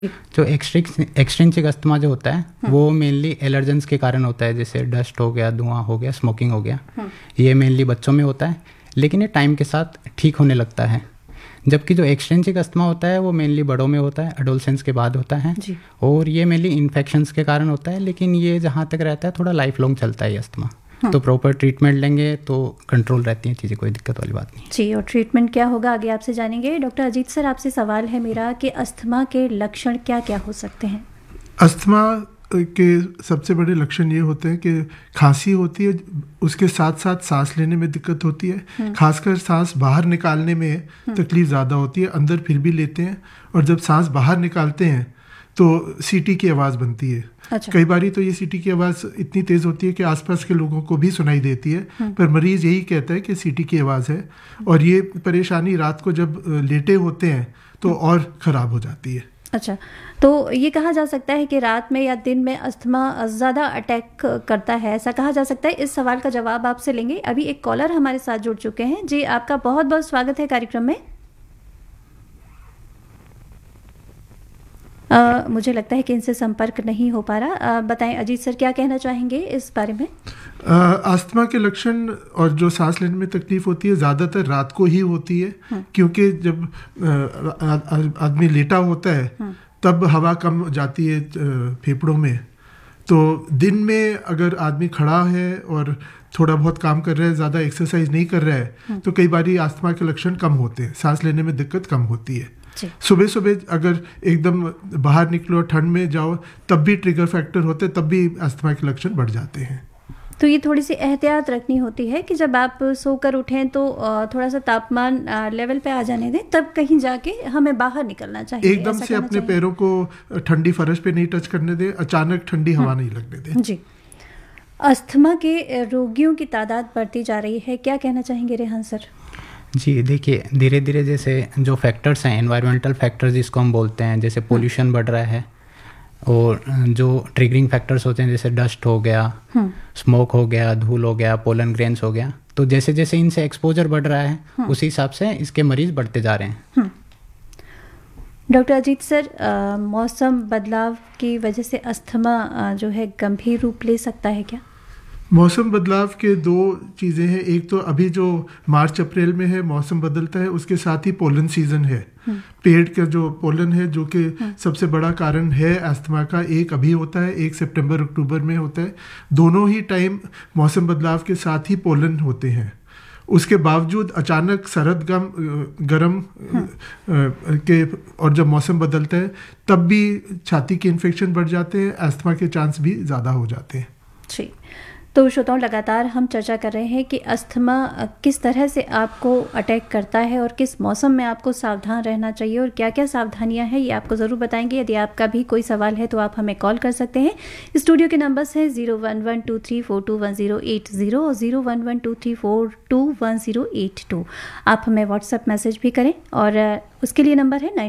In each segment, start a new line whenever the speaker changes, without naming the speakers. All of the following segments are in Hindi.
जो एक्सट्रिंसिक अस्थमा जो होता है वो मेनली एलर्जेंस के कारण होता है, जैसे डस्ट हो गया, धुआं हो गया, स्मोकिंग हो गया। ये मेनली बच्चों में होता है, लेकिन ये टाइम के साथ ठीक होने लगता है। जबकि जो एक्सट्रिंसिक अस्थमा होता है वो मेनली बड़ों में होता है, एडोलसेंस के बाद होता है जी। और ये मेनली इन्फेक्शंस के कारण होता है, लेकिन ये जहाँ तक रहता है थोड़ा लाइफ लॉन्ग चलता है ये अस्थमा। तो प्रॉपर ट्रीटमेंट लेंगे तो कंट्रोल रहती हैं चीज़ें, कोई दिक्कत वाली बात नहीं
जी। और ट्रीटमेंट क्या होगा आगे आपसे जानेंगे। डॉक्टर अजीत सर, आपसे सवाल है मेरा कि अस्थमा के लक्षण क्या क्या हो सकते हैं?
अस्थमा के सबसे बड़े लक्षण ये होते हैं कि खांसी होती है, उसके साथ साथ सांस लेने में दिक्कत होती है, खासकर सांस बाहर निकालने में तकलीफ ज़्यादा होती है। अंदर फिर भी लेते हैं और जब सांस बाहर निकालते हैं तो सीटी की आवाज़ बनती है। अच्छा। कई बारी तो ये सीटी की आवाज़ इतनी तेज़ होती है कि आसपास के लोगों को भी सुनाई देती है, पर मरीज़ यही कहता है कि सीटी की आवाज़ है। और ये परेशानी रात को जब लेटे होते हैं तो और ख़राब हो जाती है।
अच्छा, तो ये कहा जा सकता है कि रात में या दिन में अस्थमा ज़्यादा अटैक करता है, ऐसा कहा जा सकता है? इस सवाल का जवाब आपसे लेंगे। अभी एक कॉलर हमारे साथ जुड़ चुके हैं जी, आपका बहुत बहुत स्वागत है कार्यक्रम में। मुझे लगता है कि इनसे संपर्क नहीं हो पा रहा। बताएं अजीत सर, क्या कहना चाहेंगे इस बारे में?
अस्थमा के लक्षण और जो सांस लेने में तकलीफ होती है ज़्यादातर रात को ही होती है, क्योंकि जब आदमी लेटा होता है तब हवा कम जाती है फेफड़ों में। तो दिन में अगर आदमी खड़ा है और थोड़ा बहुत काम कर रहा है, ज़्यादा एक्सरसाइज नहीं कर रहा है, तो कई बार अस्थमा के लक्षण कम होते हैं, सांस लेने में दिक्कत कम होती है। सुबह सुबह अगर एकदम बाहर निकलो, ठंड में जाओ, तब भी ट्रिगर फैक्टर होते हैं, तब भी अस्थमा के लक्षण बढ़ जाते हैं।
तो ये थोड़ी सी एहतियात रखनी होती है कि जब आप सोकर उठें तो थोड़ा सा तापमान लेवल पे आ जाने दें, तब कहीं जाके हमें बाहर निकलना चाहिए।
एकदम से अपने पैरों को ठंडी फर्श पे नहीं टच करने दें, अचानक ठंडी हवा नहीं लगने दें
जी। अस्थमा के रोगियों की तादाद बढ़ती जा रही है, क्या कहना चाहेंगे रेहान सर?
जी देखिए, धीरे धीरे जैसे जो फैक्टर्स हैं, एनवायरमेंटल फैक्टर्स जिसको हम बोलते हैं, जैसे पोल्यूशन बढ़ रहा है और जो ट्रिगरिंग फैक्टर्स होते हैं जैसे डस्ट हो गया, स्मोक हो गया, धूल हो गया, पोलन ग्रेन्स हो गया, तो जैसे जैसे इनसे एक्सपोजर बढ़ रहा है उसी हिसाब से इसके मरीज बढ़ते जा रहे हैं।
डॉक्टर अजीत सर, मौसम बदलाव की वजह से अस्थमा जो है गंभीर रूप ले सकता है क्या?
मौसम बदलाव के दो चीज़ें हैं। एक तो अभी जो मार्च अप्रैल में है मौसम बदलता है, उसके साथ ही पोलन सीजन है। पेड़ का जो पोलन है जो कि सबसे बड़ा कारण है अस्थमा का, एक अभी होता है, एक सितंबर अक्टूबर में होता है। दोनों ही टाइम मौसम बदलाव के साथ ही पोलन होते हैं। उसके बावजूद अचानक सरद गर्म के और जब मौसम बदलता है तब भी छाती के इन्फेक्शन बढ़ जाते हैं, अस्थमा के चांस भी ज़्यादा हो जाते हैं।
जी, तो श्रोताओं, लगातार हम चर्चा कर रहे हैं कि अस्थमा किस तरह से आपको अटैक करता है और किस मौसम में आपको सावधान रहना चाहिए और क्या क्या सावधानियां हैं, ये आपको ज़रूर बताएंगे। यदि आपका भी कोई सवाल है तो आप हमें कॉल कर सकते हैं। स्टूडियो के नंबर्स हैं 0112342180 और 011234218082। आप हमें व्हाट्सएप मैसेज भी करें और उसके लिए नंबर है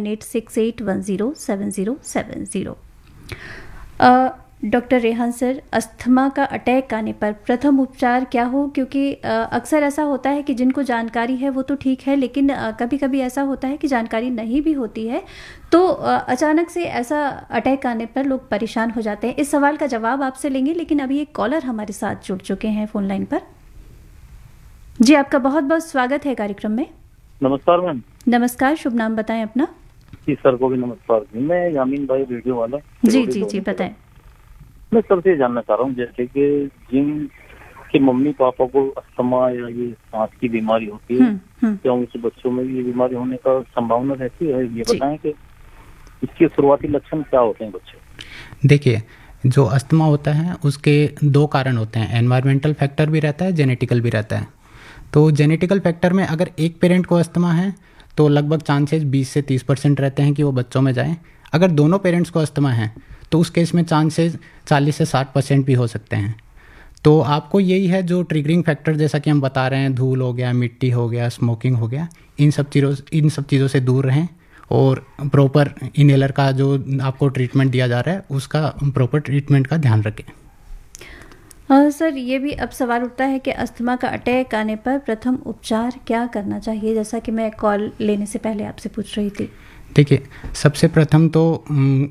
9868107070। डॉक्टर रेहान सर, अस्थमा का अटैक आने पर प्रथम उपचार क्या हो? क्योंकि अक्सर ऐसा होता है कि जिनको जानकारी है वो तो ठीक है, लेकिन कभी कभी ऐसा होता है कि जानकारी नहीं भी होती है, तो अचानक से ऐसा अटैक आने पर लोग परेशान हो जाते हैं। इस सवाल का जवाब आपसे लेंगे, लेकिन अभी एक कॉलर हमारे साथ जुड़ चुके हैं फोन लाइन पर। जी, आपका बहुत बहुत स्वागत है कार्यक्रम में।
नमस्कार मैम।
नमस्कार, शुभ नाम बताएं अपना।
जी सर को भी नमस्कार। मैं यामीन भाई, रेडियो वाला।
जी जी जी, बताएं।
मैं सबसे जानना चाह रहा हूँ, जैसे कि जिनके मम्मी पापा को अस्थमा या ये सांस की बीमारी होती है, क्या उनके बच्चों में भी ये बीमारी होने का संभावना रहती है? ये बताएं कि इसके शुरुआती लक्षण क्या होते हैं बच्चे?
देखिए, जो अस्थमा होता है उसके दो कारण होते हैं, एनवायरमेंटल फैक्टर भी रहता है, जेनेटिकल भी रहता है। तो जेनेटिकल फैक्टर में अगर एक पेरेंट को अस्थमा है तो लगभग चांसेस 20 से 30% रहते हैं कि वो बच्चों में जाए। अगर दोनों पेरेंट्स को अस्थमा है तो उस केस में चांसेस 40 से 60% भी हो सकते हैं। तो आपको यही है, जो ट्रिगरिंग फैक्टर जैसा कि हम बता रहे हैं, धूल हो गया, मिट्टी हो गया, स्मोकिंग हो गया, इन सब चीज़ों से दूर रहें और प्रॉपर इनहेलर का जो आपको ट्रीटमेंट दिया जा रहा है उसका प्रॉपर ट्रीटमेंट का ध्यान रखें।
सर, ये भी अब सवाल उठता है कि अस्थमा का अटैक आने पर प्रथम उपचार क्या करना चाहिए, जैसा कि मैं कॉल लेने से पहले आपसे पूछ रही थी।
देखिए, सबसे प्रथम तो